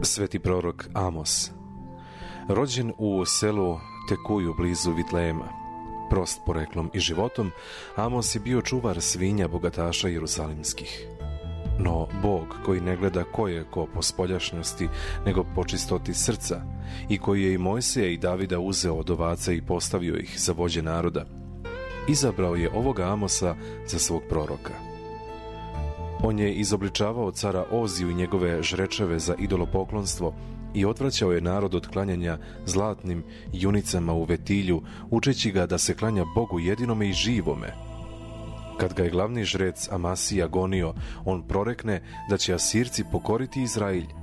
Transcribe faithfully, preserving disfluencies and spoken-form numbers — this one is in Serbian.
Sveti prorok Amos. Rođen u selu Tekuju blizu Vitlejema, prost poreklom i životom, Amos je bio čuvar svinja bogataša jerusalimskih. No Bog, koji ne gleda ko je ko po spoljašnjosti, nego po čistoti srca, i koji je i Mojsija i Davida uzeo od ovaca i postavio ih za vođe naroda, izabrao je ovoga Amosa za svog proroka. On je izobličavao cara Oziju i njegove žrečeve za idolopoklonstvo i odvraćao je narod od klanjanja zlatnim junicama u Vetilju, učeći ga da se klanja Bogu jedinome i živome. Kad ga je glavni žrec Amasija gonio, on prorekne da će Asirci pokoriti Izrailj